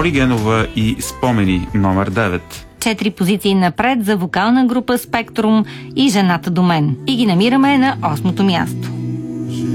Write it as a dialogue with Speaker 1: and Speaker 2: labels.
Speaker 1: Лоли Генова и Спомени номер 9.
Speaker 2: 4 позиции напред за вокална група Спектрум и Жената до мен. И ги намираме на 8-то място.